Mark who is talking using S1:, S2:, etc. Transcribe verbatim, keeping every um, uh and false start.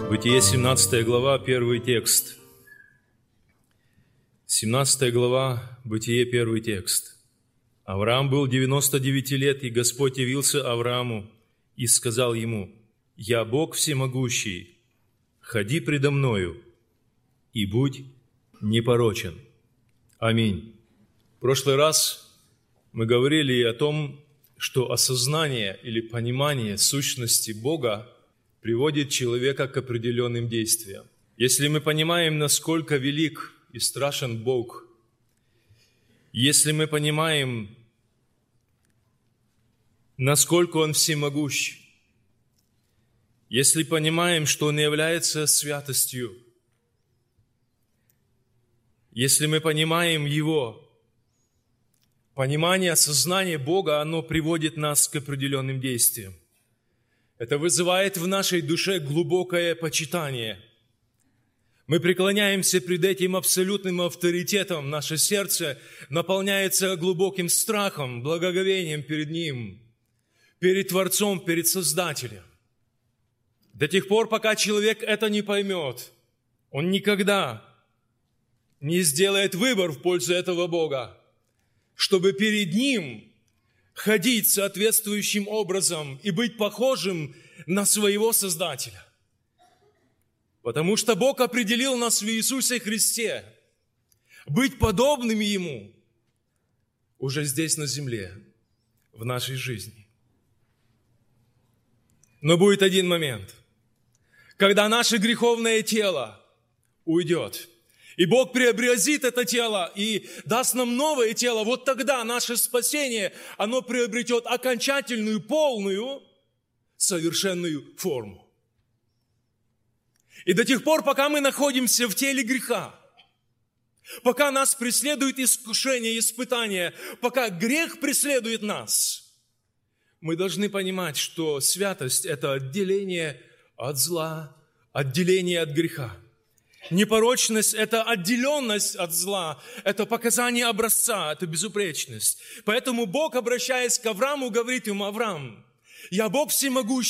S1: Бытие, семнадцатая глава, первый текст. семнадцатая глава, Бытие, первый текст. Авраам был девяносто девяти лет, и Господь явился Аврааму и сказал ему: «Я Бог всемогущий, ходи предо мною и будь непорочен». Аминь. В прошлый раз мы говорили о том, что осознание или понимание сущности Бога приводит человека к определенным действиям. Если мы понимаем, насколько велик и страшен Бог, если мы понимаем, насколько Он всемогущ, если понимаем, что Он является святостью, если мы понимаем Его, понимание, осознание Бога, оно приводит нас к определенным действиям. Это вызывает в нашей душе глубокое почитание. Мы преклоняемся пред этим абсолютным авторитетом. Наше сердце наполняется глубоким страхом, благоговением перед Ним, перед Творцом, перед Создателем. До тех пор, пока человек это не поймет, он никогда не сделает выбор в пользу этого Бога, чтобы перед Ним ходить соответствующим образом и быть похожим на своего Создателя. Потому что Бог определил нас в Иисусе Христе быть подобными Ему уже здесь на земле, в нашей жизни. Но будет один момент, когда наше греховное тело уйдет, и Бог преобразит это тело и даст нам новое тело. Вот тогда наше спасение, оно приобретет окончательную, полную, совершенную форму. И до тех пор, пока мы находимся в теле греха, пока нас преследует искушение, испытание, пока грех преследует нас, мы должны понимать, что святость – это отделение от зла, отделение от греха. Непорочность – это отделенность от зла, это показание образца, это безупречность. Поэтому Бог, обращаясь к Аврааму, говорит ему: «Авраам, я Бог всемогущий».